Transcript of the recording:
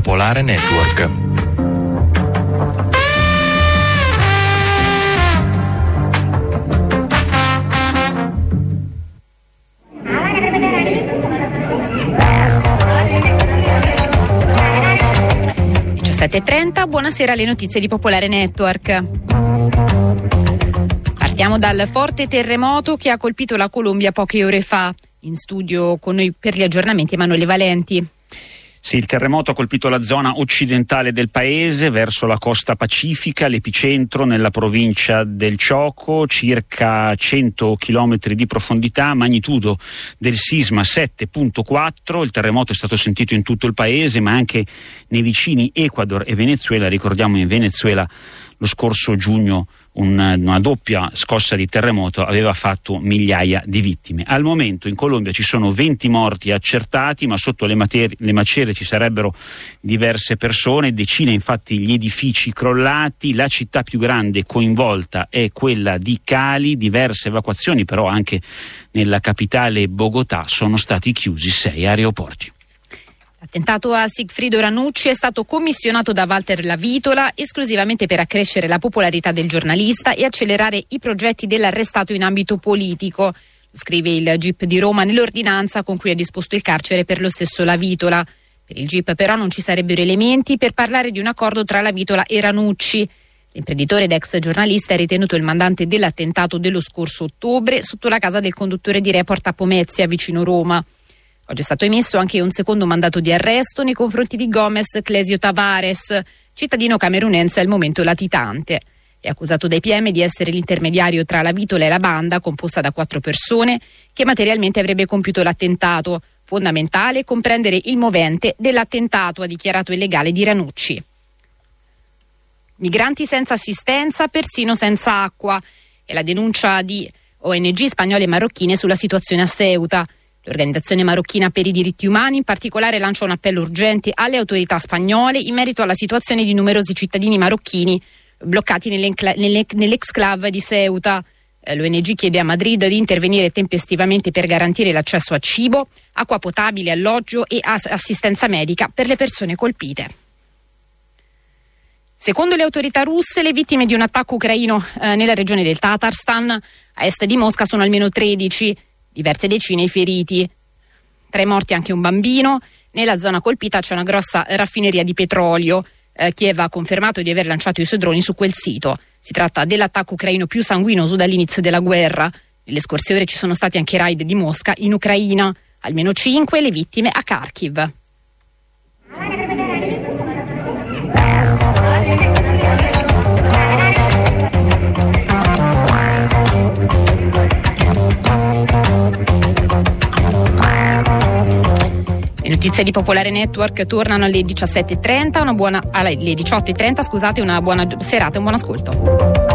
Popolare Network. Buonasera, alle notizie di Popolare Network. Partiamo dal forte terremoto che ha colpito la Colombia poche ore fa. In studio con noi per gli aggiornamenti Emanuele Valenti. Sì, il terremoto ha colpito la zona occidentale del paese, verso la costa pacifica, l'epicentro nella provincia del Chocó, circa 100 chilometri di profondità, magnitudo del sisma 7.4. Il terremoto è stato sentito in tutto il paese, ma anche nei vicini Ecuador e Venezuela. Ricordiamo, in Venezuela lo scorso giugno una doppia scossa di terremoto aveva fatto migliaia di vittime. Al momento in Colombia ci sono 20 morti accertati, ma sotto le macerie ci sarebbero diverse persone, decine infatti gli edifici crollati. La città più grande coinvolta è quella di Cali, diverse evacuazioni però anche nella capitale Bogotà, sono stati chiusi 6 aeroporti. L'attentato a Sigfrido Ranucci è stato commissionato da Walter Lavitola esclusivamente per accrescere la popolarità del giornalista e accelerare i progetti dell'arrestato in ambito politico. Lo scrive il GIP di Roma nell'ordinanza con cui ha disposto il carcere per lo stesso Lavitola. Per il GIP però non ci sarebbero elementi per parlare di un accordo tra Lavitola e Ranucci. L'imprenditore ed ex giornalista è ritenuto il mandante dell'attentato dello scorso ottobre sotto la casa del conduttore di Report a Pomezia, vicino Roma. Oggi è stato emesso anche un secondo mandato di arresto nei confronti di Gomes Clesio Tavares, cittadino camerunense al momento latitante. È accusato dai PM di essere l'intermediario tra la Vitola e la banda, composta da 4 persone, che materialmente avrebbe compiuto l'attentato. Fondamentale comprendere il movente dell'attentato, ha dichiarato il legale di Ranucci. Migranti senza assistenza, persino senza acqua. È la denuncia di ONG spagnole e marocchine sulla situazione a Ceuta. L'organizzazione marocchina per i diritti umani in particolare lancia un appello urgente alle autorità spagnole in merito alla situazione di numerosi cittadini marocchini bloccati nell'exclave di Ceuta. L'ONG chiede a Madrid di intervenire tempestivamente per garantire l'accesso a cibo, acqua potabile, alloggio e assistenza medica per le persone colpite. Secondo le autorità russe, le vittime di un attacco ucraino nella regione del Tatarstan, a est di Mosca, sono almeno 13. Diverse decine i feriti. Tra i morti anche un bambino. Nella zona colpita c'è una grossa raffineria di petrolio. Kiev ha confermato di aver lanciato i suoi droni su quel sito. Si tratta dell'attacco ucraino più sanguinoso dall'inizio della guerra. Nelle scorse ore ci sono stati anche raid di Mosca in Ucraina. Almeno 5 le vittime a Kharkiv. Le notizie di Popolare Network tornano alle 17.30, alle 18.30, una buona serata e un buon ascolto.